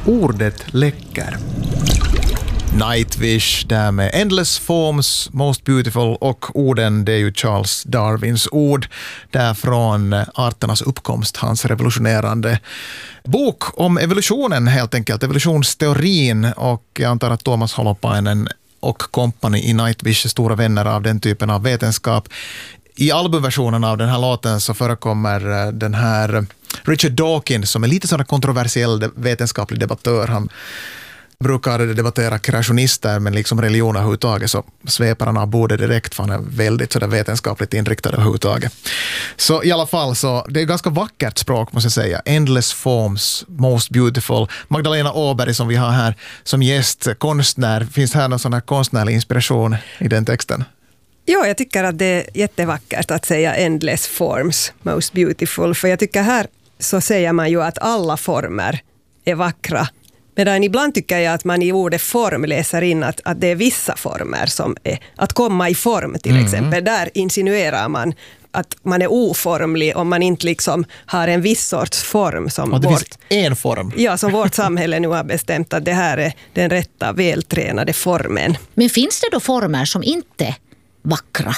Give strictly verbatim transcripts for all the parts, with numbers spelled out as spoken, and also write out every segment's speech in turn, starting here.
ordet läcker. Nightwish där med Endless Forms, Most Beautiful, och orden, det är ju Charles Darwins ord där från arternas uppkomst, hans revolutionerande bok om evolutionen helt enkelt, evolutionsteorin, och jag antar att Thomas Holopainen och company i Nightwish är stora vänner av den typen av vetenskap. I albumversionen av den här låten så förekommer den här Richard Dawkins som är lite sån kontroversiell vetenskaplig debattör. Han brukar debattera kreationister, men liksom religion överhuvudtaget så sveper han av bordet direkt, för han är väldigt sådär vetenskapligt inriktad överhuvudtaget. Så i alla fall så, det är ganska vackert språk måste jag säga. Endless Forms, Most Beautiful. Magdalena Åberg som vi har här som gäst, konstnär. Finns här någon sån här konstnärlig inspiration i den texten? Ja, jag tycker att det är jättevackert att säga Endless Forms, Most Beautiful, för jag tycker här så säger man ju att alla former är vackra. Medan ibland tycker jag att man i ordet form läser in att, att det är vissa former som är att komma i form till mm. exempel. Där insinuerar man att man är oformlig om man inte liksom har en viss sorts form som och det vårt, finns en form. Ja, som vårt samhälle nu har bestämt att det här är den rätta vältränade formen. Men finns det då former som inte är vackra?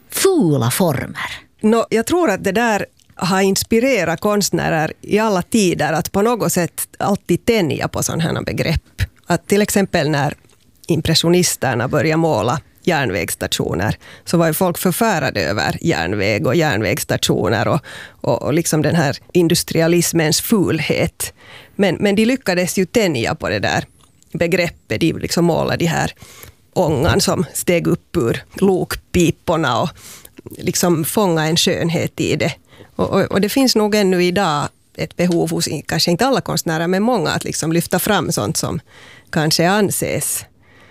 Fula former? No, jag tror att det där har inspirerat konstnärer i alla tider att på något sätt alltid tänja på sådana här begrepp. Att till exempel när impressionisterna började måla järnvägsstationer så var ju folk förfärade över järnväg och järnvägsstationer och, och, och liksom den här industrialismens fulhet. Men, men de lyckades ju tänja på det där begreppet. De liksom målade de här ångan som steg upp ur lokpiporna och liksom fånga en skönhet i det. Och, och, och det finns nog ännu idag ett behov hos, kanske inte alla konstnärer, men många att liksom lyfta fram sånt som kanske anses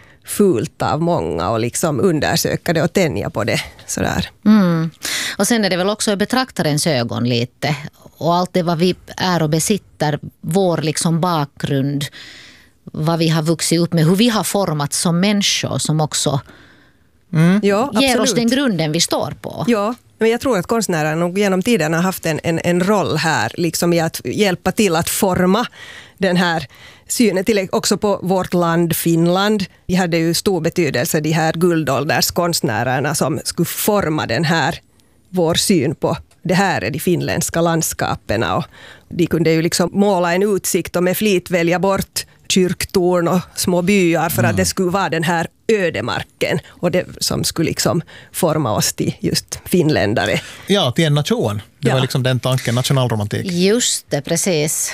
fult av många och liksom undersöka det och tänja på det. Sådär. Mm. Och sen är det väl också i betraktarens ögon lite. Och allt det vad vi är och besitter, vår liksom bakgrund, vad vi har vuxit upp med, hur vi har format som människor som också mm. ja, ger oss den grunden vi står på. Ja, men jag tror att konstnärer nog genom tiden har haft en, en, en roll här liksom i att hjälpa till att forma den här synen till också på vårt land, Finland. De hade ju stor betydelse, de här guldålderskonstnärerna som skulle forma den här, vår syn på det här är de finländska landskapen. Och de kunde ju liksom måla en utsikt och med flit välja bort kyrktorn och små byar för mm. att det skulle vara den här ödemarken och det som skulle liksom forma oss till just finländare. Ja, till en nation. Det ja. var liksom den tanken, nationalromantik. Just det, precis.